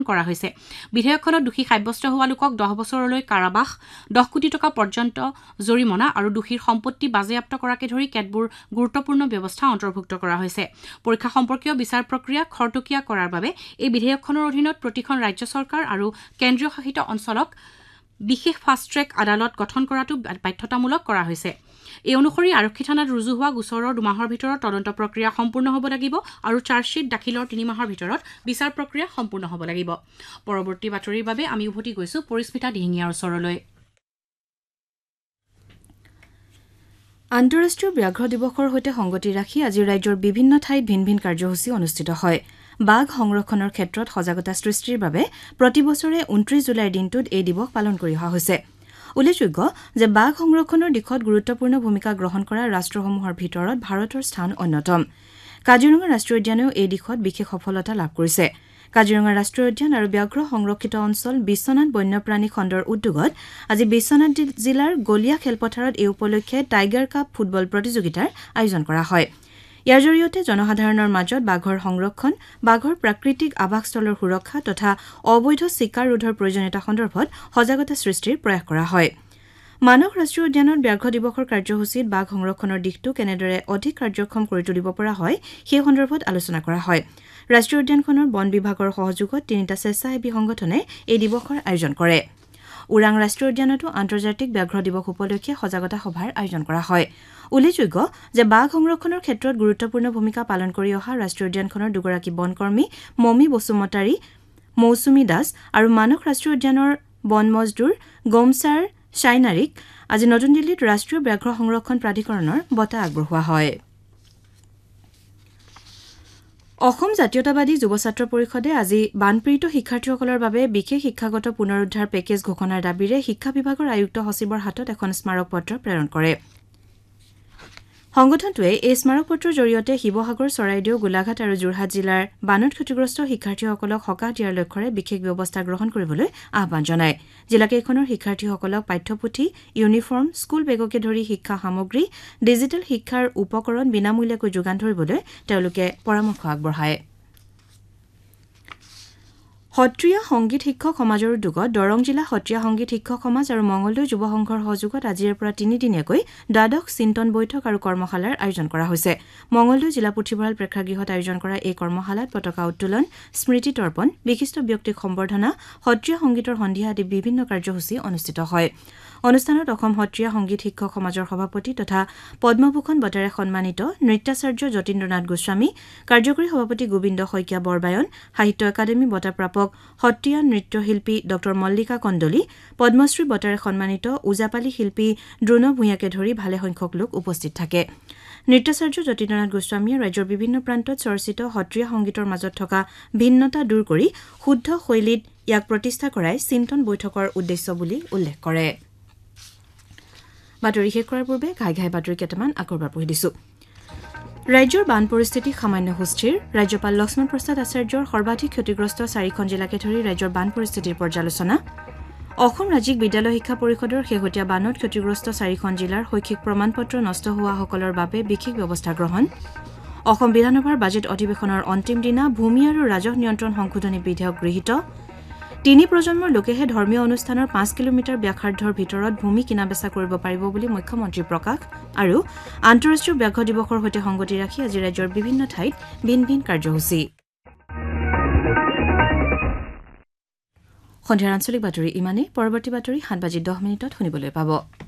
কৰা হৈছে বিধেয়কখনত দোষী সাব্যস্ত হোৱা লোকক 10 বছৰলৈ কাৰাবাস 10 কোটি টকা পৰ্যন্ত জৰিমনা আৰু দোষীৰ সম্পত্তি বাজেয়াপ্ত কৰাকে ধৰি কেতবোৰ গুৰুত্বপূৰ্ণ ব্যৱস্থা অন্তৰ্ভুক্ত কৰা হৈছে পৰীক্ষা সম্পৰ্কীয় বিচাৰ প্ৰক্ৰিয়া খৰতকীয়া কৰাৰ বাবে এই বিধেয়কখনৰ অধীনত প্ৰতিখন ৰাজ্য চৰকাৰ আৰু কেন্দ্ৰীয় শাসিত অঞ্চলক বিশেষ ফাষ্ট ট্ৰেক আদালত গঠন কৰাটো বাধ্যতামূলক কৰা হৈছে এই অনুসৰি আৰক্ষী থানাত ৰুজু হোৱা গোচৰৰ 2 মাহৰ ভিতৰত তদন্ত প্ৰক্ৰিয়া সম্পূৰ্ণ হ'ব লাগিব আৰু চাৰ্জশ্বীট দাখিলৰ 3 মাহৰ ভিতৰত বিচাৰ প্ৰক্ৰিয়া সম্পূৰ্ণ হ'ব লাগিব পৰৱৰ্তী বাতৰিৰ বাবে আমি উভতি গৈছো পৰিস্মিতা দিহিঙীয়াৰ ওচৰলৈ আন্তঃৰাষ্ট্ৰীয় ব্যাঘ্ৰ দিৱসৰ সৈতে সংগতি ৰাখি আজি ৰাজ্যৰ বিভিন্ন ঠাইত ভিন ভিন কাৰ্যসূচী অনুষ্ঠিত হয় বাঘ সংৰক্ষণৰ ক্ষেত্ৰত সজাগতা সৃষ্টিৰ বাবে প্ৰতি বছৰে 29 জুলাইৰ দিনটোত এই দিৱস পালন কৰি অহা হৈছে উল্লেখযোগ্য যে বাঘ সংৰক্ষণৰ দিশত গুৰুত্বপূৰ্ণ ভূমিকা গ্ৰহণ কৰা ৰাষ্ট্ৰসমূহৰ ভিতৰত ভাৰতৰ স্থান অন্যতম কাজিৰঙা ৰাষ্ট্ৰীয় উদ্যানেও এই দিশত বিশেষ সফলতা লাভ কৰিছে কাজিৰঙা ৰাষ্ট্ৰীয় উদ্যান আৰু ব্যাঘ্ৰ সংৰক্ষিত অঞ্চল বিশ্বনাথ বন্যপ্ৰাণী খণ্ডৰ উদ্যোগত আজি বিশ্বনাথ জিলাৰ গলিয়া খেলপথাৰত এই উপলক্ষে টাইগাৰ কাপ ফুটবল প্ৰতিযোগিতাৰ আয়োজন কৰা হয় ইয়াৰ জৰিয়তে জনসাধাৰণৰ মাজত বাঘৰ সংৰক্ষণ বাঘৰ প্ৰাকৃতিক আৱাসস্থলৰ সুৰক্ষা তথা অবৈধ চিকাৰ ৰোধৰ প্ৰয়োজনীয়তা সন্দৰ্ভত সজাগতা সৃষ্টিৰ প্ৰয়াস কৰা হয় মানস ৰাষ্ট্ৰীয় উদ্যানৰ ব্যাঘ্ৰ দিৱসৰ কাৰ্যসূচীত বাঘ সংৰক্ষণৰ দিশটো কেনেদৰে অধিক কাৰ্যক্ষম কৰি তুলিব পৰা হয় সেই সন্দৰ্ভত আলোচনা কৰা হয় ৰাষ্ট্ৰীয় উদ্যানখনৰ বন বিভাগৰ সহযোগত 3টা স্বেচ্ছাসেৱী সংগঠনে এই দিৱসৰ আয়োজন কৰে ওৰাং ৰাষ্ট্ৰীয় উদ্যানতো আন্তৰ্জাতিক ব্যাঘ্ৰ দিৱস উপলক্ষে সজাগতা সভাৰ আয়োজন কৰা হয় উল্লেখযোগ্য যে বাঘ সংৰক্ষণৰ ক্ষেত্ৰত গুৰুত্বপূৰ্ণ ভূমিকা পালন কৰি অহা ৰাষ্ট্ৰীয় উদ্যানখনৰ দুগৰাকী বনকৰ্মী মমি বসুমতাৰী মৌচুমী দাস আৰু মানস ৰাষ্ট্ৰীয় উদ্যানৰ বন মজদুৰ গমছাৰ চাইনাৰীক আজি নতুন দিল্লীত ৰাষ্ট্ৰীয় ব্যাঘ্ৰ সংৰক্ষণ প্ৰাধিকৰণৰ বঁটা আগবঢ়োৱা হয় অসম জাতীয়তাবাদী যুৱ ছাত্ৰ পৰিষদে আজি বানপীড়িত শিক্ষাৰ্থীসকলৰ বাবে বিশেষ শিক্ষাগত পুনৰুদ্ধাৰ পেকেজ ঘোষণাৰ দাবীৰে শিক্ষা বিভাগৰ আয়ুক্ত সচিবৰ হাতত এখন স্মাৰক পত্ৰ প্ৰেৰণ কৰে সংগঠনটোৱে এই স্মাৰক পত্ৰৰ জৰিয়তে শিৱসাগৰ চৰাইদেউ গোলাঘাট আৰু যোৰহাট জিলাৰ বানত ক্ষতিগ্ৰস্ত শিক্ষাৰ্থীসকলক সকাহ দিয়াৰ লক্ষ্যৰে বিশেষ ব্যৱস্থা গ্ৰহণ কৰিবলৈ আহ্বান জনায় জিলাকেইখনৰ শিক্ষাৰ্থীসকলক পাঠ্যপুথি ইউনিফৰ্ম স্কুল বেগকে ধৰি শিক্ষা সামগ্ৰী ডিজিটেল শিক্ষাৰ উপকৰণ বিনামূলীয়াকৈ যোগান ধৰিবলৈ তেওঁলোকে পৰামৰ্শ আগবঢ়ায় সত্ৰীয়া সংগীত শিক্ষক সমাজৰ উদ্যোগত দৰং জিলা সত্ৰীয়া সংগীত শিক্ষক সমাজ আৰু মংগলদৈ যুৱ সংঘৰ সহযোগত আজিৰ পৰা 3 দিনীয়াকৈ দ্বাদশ চিন্তন বৈঠক আৰু কৰ্মশালাৰ আয়োজন কৰা হৈছে মংগলদৈ জিলা পুথিভঁৰাল প্ৰেক্ষাগৃহত আয়োজন কৰা এই কৰ্মশালাত পতাকা উত্তোলন স্মৃতি তৰ্পণ বিশিষ্ট ব্যক্তিক সম্বৰ্ধনা সত্ৰীয়া সংগীতৰ সন্ধিয়া আদি বিভিন্ন কাৰ্যসূচী অনুষ্ঠিত হয় অনুষ্ঠানত অসম সত্ৰীয়া সংগীত শিক্ষক সমাজৰ সভাপতি তথা পদ্মভূষণ বঁটাৰে সন্মানিত নৃত্যাচাৰ্য যতীন্দ্ৰনাথ গোস্বামী কাৰ্যকৰী সভাপতি গোবিন্দ শইকীয়া বৰবায়ন সাহিত্য একাডেমী বঁটা প্ৰাপক সত্ৰীয়া নৃত্যশিল্পী ড মল্লিকা কণ্ডলী পদ্মশ্ৰী বঁটাৰে সন্মানিত ওজাপালি শিল্পী দ্ৰোণ ভূঞাকে ধৰি ভালে সংখ্যক লোক উপস্থিত থাকে নৃত্যাচাৰ্য যতীন্দ্ৰনাথ গোস্বামীয়ে ৰাজ্যৰ বিভিন্ন প্ৰান্তত চৰ্চিত সত্ৰীয়া সংগীতৰ মাজত থকা ভিন্নতা দূৰ কৰি শুদ্ধ শৈলীত ইয়াক প্ৰতিষ্ঠা কৰাই চিন্তন বৈঠকৰ উদ্দেশ্য বুলি উল্লেখ কৰে বাতৰি শেষ কৰাৰ পূৰ্বে ঘাই ঘাই বাতৰি কেইটামান আকৰবাৰ পঢ়ি দিছো ৰাজ্যৰ বান পৰিস্থিতি সামান্য সুস্থিৰ ৰাজ্যপাল লক্ষ্মণ প্ৰসাদ আচাৰ্যৰ সৰ্বাধিক ক্ষতিগ্ৰস্ত 4খন জিলাকে ধৰি ৰাজ্যৰ বান পৰিস্থিতিৰ পৰ্যালোচনা অসম ৰাজ্যিক বিদ্যালয় শিক্ষা পৰিষদৰ শেহতীয়া বানত ক্ষতিগ্ৰস্ত 4খন জিলাৰ শৈক্ষিক প্ৰমাণপত্ৰ নষ্ট হোৱাসকলৰ বাবে বিশেষ ব্যৱস্থা গ্ৰহণ অসম বিধানসভাৰ বাজেট অধিৱেশনৰ অন্তিম দিনা ভূমি আৰু ৰাজহ নিয়ন্ত্ৰণ সংশোধনী বিধেয়ক গৃহীত 3 প্ৰজন্মৰ লোকেহে ধৰ্মীয় অনুষ্ঠানৰ 5 কিলোমিটাৰ ব্যাসাৰ্ধৰ ভিতৰত ভূমি কিনা বেচা কৰিব পাৰিব বুলি মুখ্যমন্ত্ৰী প্ৰকাশ আৰু আন্তঃৰাষ্ট্ৰীয় ব্যাঘ্ৰ দিৱসৰ সৈতে সংগতি ৰাখি আজি ৰাজ্যৰ বিভিন্ন ঠাইত ভিন ভিন কাৰ্যসূচী সন্ধিয়াৰ আঞ্চলিক বাতৰি ইমানেই পৰৱৰ্তী বাতৰি 7:10 শুনিবলৈ পাব